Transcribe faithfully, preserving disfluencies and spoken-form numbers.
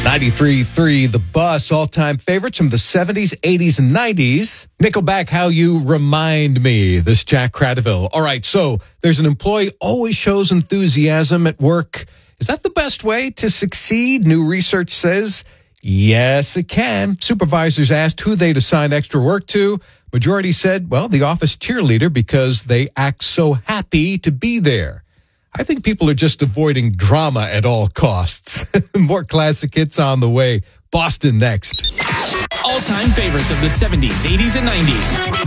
ninety-three point three The Bus, all-time favorites from the seventies, eighties, and nineties. Nickelback, How You Remind Me. This Jack Cradaville. All right, so there's an employee always shows enthusiasm at work. Is that the best way to succeed? New research says yes, it can. Supervisors asked who they'd assign extra work to. Majority said, well, the office cheerleader because they act so happy to be there. I think people are just avoiding drama at all costs. More classic hits on the way. Boston next. All-time favorites of the seventies, eighties, and nineties.